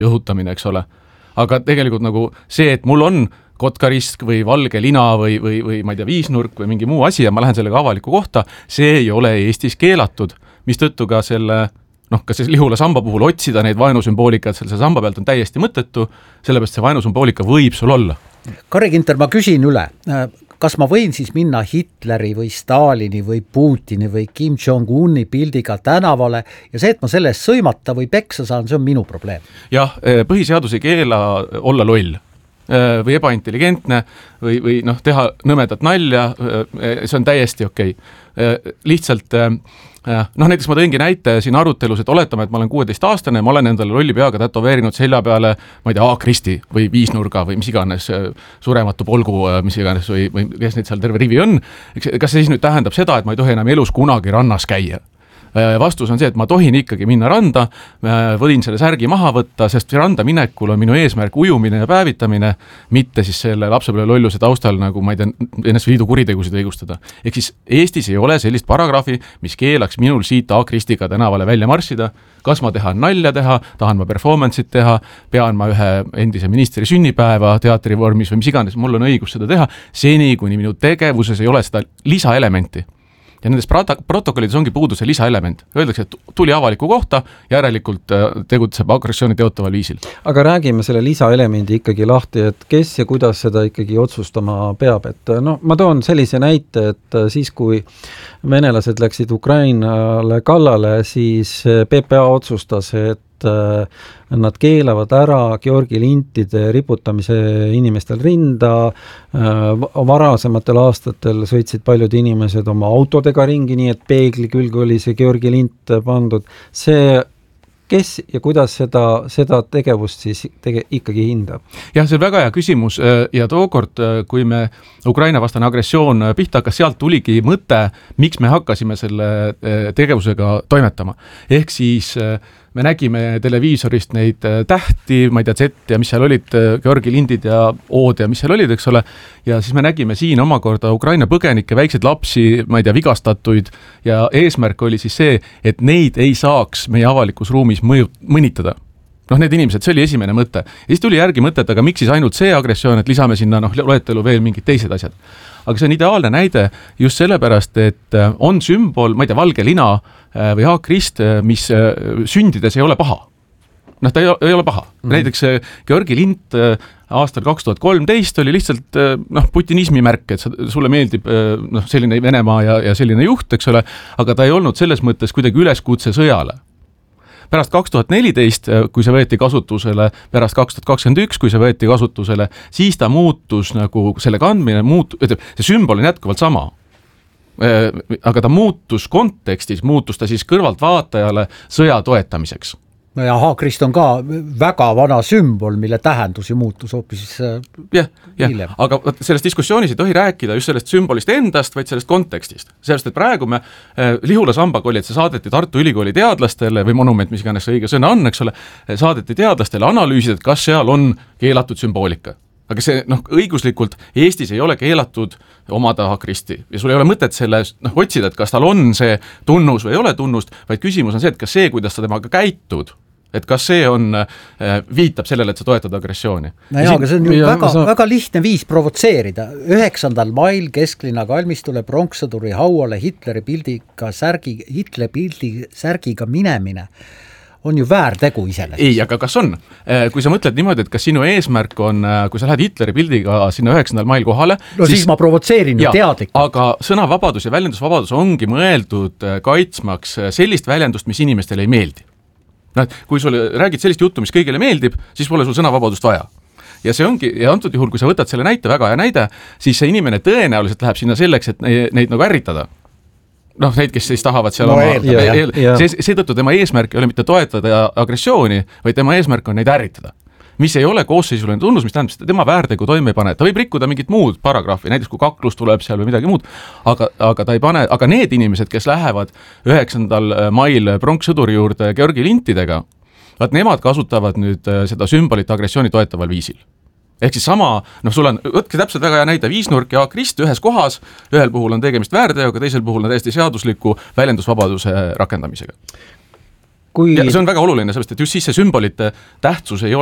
õhutamine, eks ole. Aga tegelikult nagu see, et mul on kotkarisk või valge lina või ma ei tea, viisnurk või mingi muu asi ja ma lähen sellega avalikku kohta, see ei ole Eestis keelatud, mistõttu ka selle, ka see Lihula samba puhul otsida neid vaenusümboolikat selle samba pealt on täiesti mõttetu, sellepärast see vaenusümboolika võib sul olla. Kari Ginter, ma küsin üle, kas ma võin siis minna Hitleri või Stalini või Putini või Kim Jong-uni pildiga tänavale ja see, et ma sellest sõimata või peksa saan, see on minu probleem. Jah, põhiseadus ei keela olla loll või ebaintelligentne või teha nõmedat nalja, see on täiesti okei. Lihtsalt, näiteks ma tõingi näite siin arutelus, et oletame, et ma olen 16-aastane, ma olen endale lolli peaga tätoveerinud selja peale, ma ei tea, A-Kristi või viisnurga või mis iganes, surematu polgu, mis iganes või kes neid seal terve rivi on. Kas see siis nüüd tähendab seda, et ma ei tohi enam elus kunagi rannas käia? Vastus on see, et ma tohin ikkagi minna randa, võin selle särgi maha võtta, sest randa minekul on minu eesmärk ujumine ja päevitamine, mitte siis selle lapsepõlve lolluse taustal, nagu ma ei tea, NSV Liidu kuritegusid õigustada. Ehk siis Eestis ei ole sellist paragrahvi, mis keelaks minul siit A-Kristiga tänavale välja marssida. Kas ma tahan nalja teha, tahan ma performance'it teha, pean ma ühe endise ministri sünnipäeva teatrivormis või mis iganes, mul on õigus seda teha, seni kuni minu tegevuses ei ole seda lisaelementi. Ja nendes protokollides ongi puudu see lisaelement. Öeldakse, et tuli avaliku kohta, järelikult tegutseb agressiooni teotaval viisil. Aga räägime selle lisaelemendi ikkagi lahti, et kes ja kuidas seda ikkagi otsustama peab. Et ma toon sellise näite, et siis kui venelased läksid Ukrainale kallale, siis PPA otsustas, et nad keelavad ära Georgi lintide riputamise inimestel rinda, varasematel aastatel sõitsid paljud inimesed oma autodega ringi, nii et peegli külge oli see Georgi lint pandud. See, kes ja kuidas seda tegevust siis ikkagi hindab? Jah, see on väga hea küsimus ja tookord, kui me Ukraina vastane agressioon pihta hakkas, sealt tuligi mõte, miks me hakkasime selle tegevusega toimetama. Ehk siis me nägime televiisorist neid tähti, ma ei tea, Z ja mis seal olid, Georgi lindid ja ood ja mis seal olid, eks ole, ja siis me nägime siin omakorda Ukraina põgenikke, väikseid lapsi, ma ei tea, vigastatuid ja eesmärk oli siis see, et neid ei saaks meie avalikus ruumis mõnitada. Need inimesed, see oli esimene mõte. Ja siis tuli järgi mõtet, aga miks siis ainult see agressioon, et lisame sinna loetelu veel mingid teised asjad. Aga see on ideaalne näide just sellepärast, et on sümbol, ma ei tea, valge lina või A-Krist, mis sündides ei ole paha. Ta ei ole paha. Näiteks Georgi lint aastal 2013 oli lihtsalt putinismi märk, et sulle meeldib selline Venemaa ja selline juht, eks ole, aga ta ei olnud selles mõttes kuidagi üleskutse sõjale. Pärast 2014, kui see võeti kasutusele, pärast 2021, kui see võeti kasutusele, siis ta muutus nagu selle kandmine, see sümbol on jätkuvalt sama. Aga ta muutus kontekstis, muutus ta siis kõrvalt vaatajale sõja toetamiseks. Ja A-Krist on ka väga vana sümbol, mille tähendus ju muutus hoopis hiljem. Aga sellest diskussioonis ei tohi rääkida just sellest sümbolist endast, vaid sellest kontekstist. Sellest, et praegu me Lihula sambaga oli, et see saadeti Tartu Ülikooli teadlastele või monument, mis iganes õige sõna on, eks ole, saadeti teadlastele analüüsida, et kas seal on keelatud sümboolika. Aga see õiguslikult Eestis ei ole keelatud omada A-Kristi ja sul ei ole mõtet selle otsida, et kas tal on see tunnus või ei ole tunnust, vaid küsimus on see, et kas see, kuidas sa temaga käitud, et kas see viitab sellele, et sa toetad agressiooni. Aga see on ju väga lihtne viis provotseerida. 9. mail Kesklinna kalmistule pronkssõduri hauale Hitleri pildiga särgiga minemine on ju väärtegu iseenesest. Ei, aga kas on? Kui sa mõtled niimoodi, et kas sinu eesmärk on, kui sa lähed Hitleri pildiga sinna 9. mail kohale, siis ma provotseerin ju teadlikult. Aga sõnavabadus ja väljendusvabadus ongi mõeldud kaitsmaks sellist väljendust, mis inimestele ei meeldi. Kui sul räägid sellist juttu, mis kõigile meeldib, siis pole sul sõnavabadust vaja. Ja see ongi, ja antud juhul, kui sa võtad selle näite, väga hea näide, siis see inimene tõenäoliselt läheb sinna selleks, et neid nagu ärritada. Neid, kes siis tahavad seal seetõttu tema eesmärk ei ole mitte toetada agressiooni, vaid tema eesmärk on neid ärritada. Mis ei ole koosseisuline tunnus, mis tähendab, et tema väärtegu toime ei pane. Ta võib rikkuda mingit muud paragrahvi, näiteks kui kaklus tuleb seal või midagi muud, aga ta ei pane, aga need inimesed, kes lähevad 9. mail pronkssõduri juurde Georgi lintidega, nemad kasutavad nüüd seda sümbolit agressiooni toetaval viisil. Ehk siis sama, sul on, võtke täpselt väga hea näide, viisnurk ja A-Krist ühes kohas, ühel puhul on tegemist väärteoga, teisel puhul on täiesti seadusliku väljendusvabaduse rakendamisega. kui ja see on väga oluline, sellepärast et just siis see sümbolite tähtsus ei